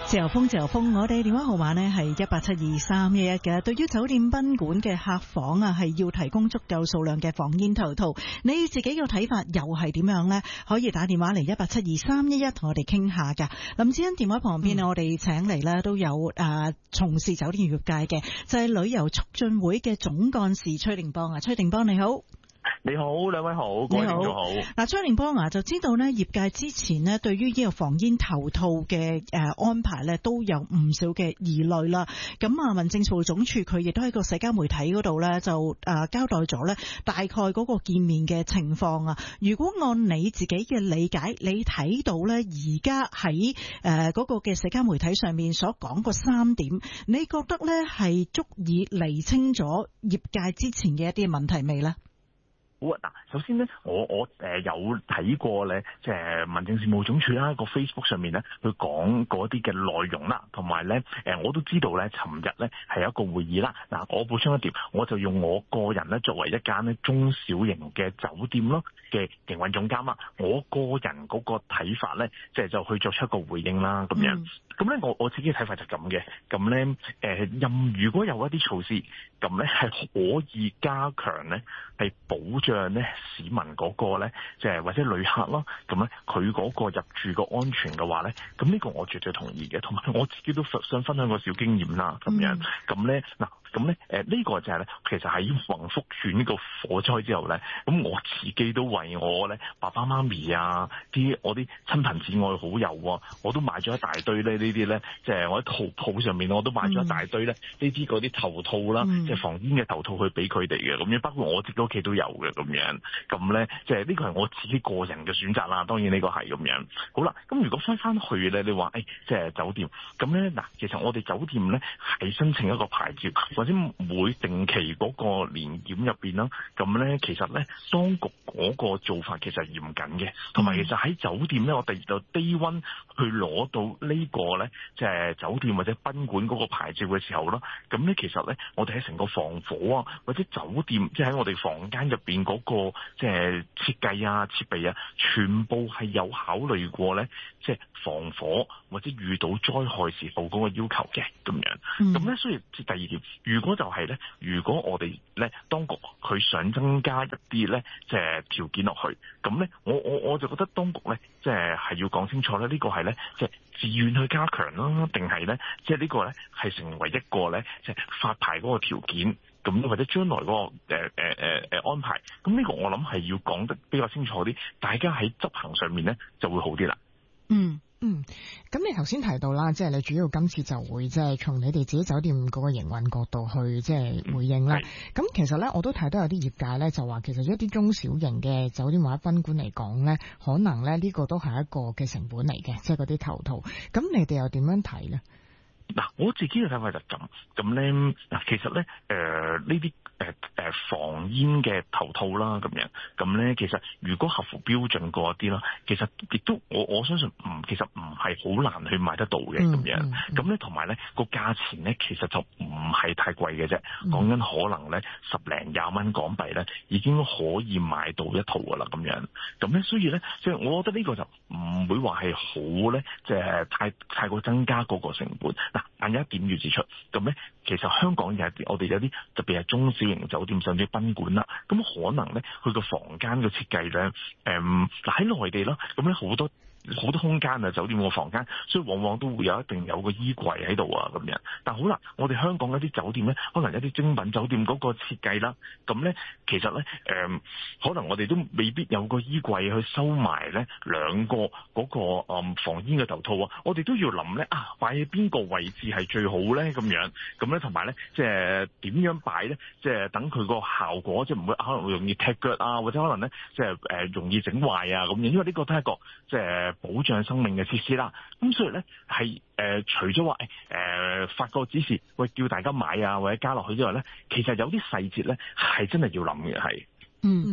自由風，我哋電話號碼呢係1872311嘅。對於酒店賓館嘅客房啊，係要提供足夠數量嘅防煙頭套，你自己嘅睇法又係點樣呢？可以打電話嚟1872311同我哋傾下噶。林志恩電話旁邊我哋請嚟呢都有從事酒店業界嘅，就係旅遊促進會嘅總幹事崔定邦啊。崔定邦你好。 你好，兩位好，各位聽眾好。 嗱，崔定邦啊，就知道呢業界之前呢對於呢個防煙頭套嘅安排呢都有唔少嘅疑慮啦。咁啊，民政事務總署佢亦都喺個社交媒體嗰度呢就交代咗呢大概嗰個見面嘅情況啊。如果按你自己嘅理解，你睇到呢而家喺嗰個嘅社交媒體上面所講個3點，你覺得呢係足以釐清咗業界之前嘅一啲問題未呢？ 好啊，嗱，首先咧，我有睇過咧，即係民政事務總署啦個 Facebook 上面咧，佢講嗰啲嘅內容啦，同埋咧，我都知道咧，尋日咧係有一個會議啦。嗱，我補充一點，我就用我個人咧作為一間咧中小型嘅酒店咯嘅營運總監啦，我個人嗰個睇法咧，就去作出一個回應啦，咁樣。咁咧，我自己嘅睇法就咁嘅。咁咧，如果有一啲措施，咁咧係可以加強咧，係保障咧市民嗰個咧，即係或者旅客咯，咁咧佢嗰個入住個安全嘅話咧，咁呢個我絕對同意嘅。同埋我自己都想分享個小經驗啦，咁樣。咁咧嗱。咁咧，呢個就係咧，其實喺宏福苑呢個火災之後咧，咁我自己都為我咧爸爸媽咪啊，我啲親朋姊愛好友啊，我都買咗一大堆咧呢啲咧，即係我喺淘寶上面我都買咗一大堆咧呢啲嗰啲頭套啦，即係防煙嘅頭套去俾佢哋嘅，咁樣包括我自己屋企都有嘅咁樣。咁咧，即係呢個係我自己個人嘅選擇啦。當然呢個係咁樣。好啦，咁如果翻去咧，你話即係酒店咁咧嗱，其實我哋酒店咧係申請一個牌照。或者每定期嗰個年檢入邊啦，咁咧其實咧當局嗰個做法其實係嚴謹嘅，同埋其實喺酒店咧，我哋就低溫去攞到呢個咧，即係酒店或者賓館嗰個牌照嘅時候啦，咁咧其實咧我哋喺成個防火啊，或者酒店即係喺我哋房間入邊嗰個即係設計啊、設備啊，全部係有考慮過咧，即係防火或者遇到災害時候嗰個要求嘅咁樣。咁咧，所以第二點。如果就係咧，如果我哋咧當局佢想增加一啲咧，即係條件落去，咁咧我就覺得當局咧，即係要講清楚咧，呢個係咧即係自願去加強啦，定係咧即係呢個咧係成為一個咧即係發牌嗰個條件，咁或者將來嗰個安排，咁呢個我諗係要講得比較清楚啲，大家喺執行上面咧就會好啲啦。 咁你頭先提到啦，即係你主要今次就會即係從你哋自己酒店嗰個營運角度去即係回應啦。咁其實咧，我都睇到有啲業界咧就話，其實一啲中小型嘅酒店或者賓館嚟講咧，可能咧呢個都係一個嘅成本嚟嘅，即係嗰啲頭套。咁你哋又點樣睇咧？ 嗱，我自己嘅睇法就咁咧。嗱，其實咧，呢啲防煙嘅頭套啦，咁樣咁咧，其實如果合乎標準嗰啲啦，其實亦都我相信其實唔係好難去買得到嘅咁樣。咁咧，同埋咧個價錢咧，其實就唔係太貴嘅啫。講緊可能咧10零20蚊港幣咧，已經可以買到一套噶啦咁樣。咁咧，所以咧，即係我覺得呢個就唔會話係好咧，即係太過增加嗰個成本。但有一點要指出，咁咧其實香港我哋有啲特別係中小型酒店甚至賓館啦，咁可能咧佢個房間嘅設計咧，喺內地啦，咁咧好多空間啊，酒店個房間，所以往往都會有個衣櫃喺度啊咁樣。但好啦，我哋香港一啲酒店咧，可能一啲精品酒店嗰個設計啦，咁咧其實咧可能我哋都未必有個衣櫃去收埋咧兩個嗰個防煙嘅頭套啊。我哋都要諗咧擺喺邊個位置係最好咧咁樣。咁咧同埋咧即係點樣擺咧，即係等佢個效果即係唔會可能會容易踢腳啊，或者可能咧即係容易整壞啊咁樣。因為呢個都係一個即係保障生命嘅設施啦，咁所以咧係除咗話發個指示叫大家買啊或者加落去之外咧，其實有啲細節咧係真係要諗嘅係。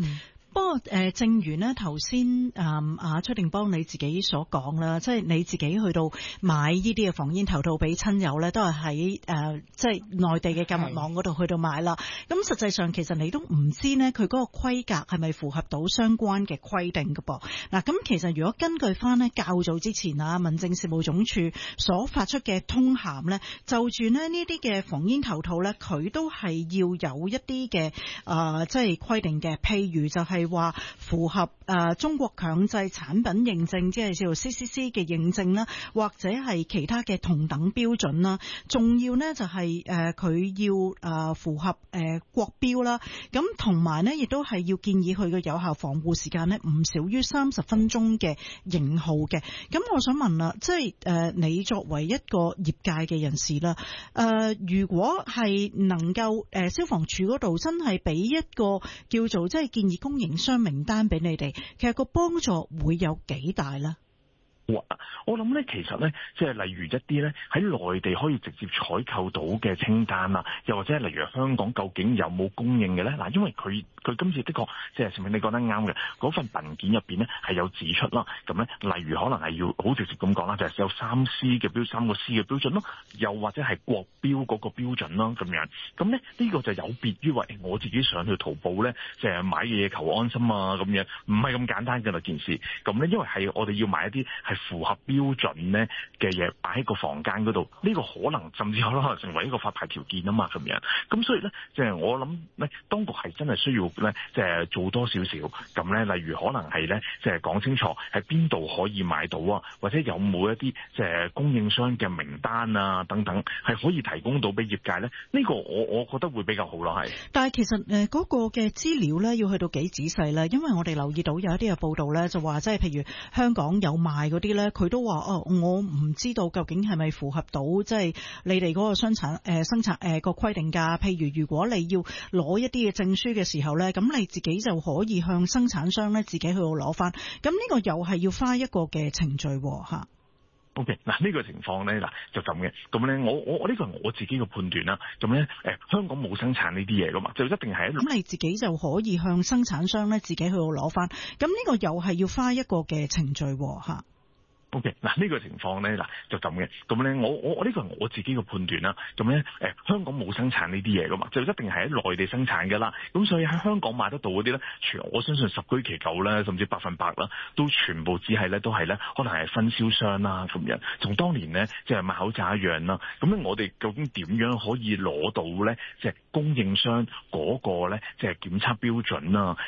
不過正如呢頭先崔定邦你自己所講啦，即係你自己去到買呢啲嘅防煙頭套俾親友咧，都係喺即係內地嘅購物網嗰度去到買啦。咁實際上其實你都唔知呢，佢嗰個規格係咪符合到相關嘅規定㗎噃。嗱，咁其實如果根據翻呢較早之前民政事務總署所發出嘅通函呢，就住呢啲嘅防煙頭套呢，佢都係要有一啲嘅即係規定嘅，譬如就係話符合中國強制產品認證，即係叫做 CCC 嘅認證啦，或者係其他嘅同等標準啦。仲要呢就係佢要符合國標啦，咁同埋呢亦都係要建議佢嘅有效防護時間呢唔少於30分鐘嘅型號嘅。咁我想問啦，即係你作為一個業界嘅人士啦，如果係能夠消防處嗰度真係俾一個叫做即係建議供應商名單俾你哋，其實個幫助會有幾大呢？ 我諗咧，其實咧，即係例如一啲咧喺內地可以直接採購到嘅清單啊，又或者係例如香港究竟有冇供應嘅咧？嗱，因為佢今次的確即係成日你講得啱嘅，嗰份文件入邊咧係有指出啦。咁咧，例如可能係要好直接咁講啦，就係有3個 C 嘅標準咯，又或者係國標嗰個標準咯，咁樣。咁咧呢個就有別於話我自己上去淘寶咧，即係買嘢求安心啊咁樣，唔係咁簡單嘅啦件事。咁咧，因為係我哋要買一啲係符合標準咧嘅嘢擺喺個房間嗰度，呢個可能甚至可能成為一個發牌條件啊嘛，咁樣。咁所以咧，即係我諗咧，當局係真係需要咧，即係做多少少咁咧。例如可能係咧，即係講清楚喺邊度可以買到啊，或者有冇一啲即係供應商嘅名單啊等等，係可以提供到俾業界咧。呢個我覺得會比較好咯，係。但係其實嗰個嘅資料咧要去到幾仔細咧，因為我哋留意到有一啲嘅報道咧，就話即係譬如香港有賣嗰啲咧，佢都話我唔知道究竟係咪符合到即係你哋嗰個生產個規定㗎。譬如如果你要攞一啲嘅證書嘅時候咧，咁你自己就可以向生產商咧自己去攞翻。咁呢個又係要花一個嘅程序嚇。OK， 嗱呢個情況咧，嗱就咁嘅。咁咧，我呢個係我自己嘅判斷啦。咁咧，香港冇生產呢啲嘢噶嘛，就一定係咁你自己就可以向生產商咧自己去攞翻。咁呢個又係要花一個嘅程序嚇。OK， 嗱呢個情況咧，嗱就咁嘅。咁咧，我呢個係我自己嘅判斷啦。咁咧，香港冇生產呢啲嘢噶嘛，就一定係喺內地生產噶啦。咁所以喺香港買得到嗰啲咧，我相信十居其九啦，甚至100%啦，都全部只係咧，都係咧，可能係分銷商啦咁樣，同當年咧即係買口罩一樣啦。咁咧，我哋究竟點樣可以攞到咧，即係供應商嗰個咧，即係檢測標準啊？